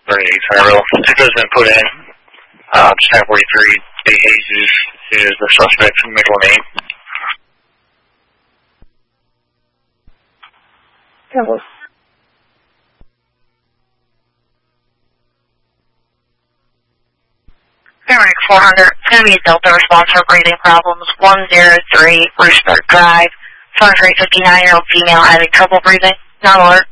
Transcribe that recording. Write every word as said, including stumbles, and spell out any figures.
thirty-eight Federal. It has been put in. Uh, just ten forty-three, De Jesus is the suspect from middle name. Hello. Paramedic four hundred, it's going to be a Delta response for breathing problems. one zero three Rooseberg Drive. two hundred fifty-nine-year-old female having trouble breathing. Non-alert.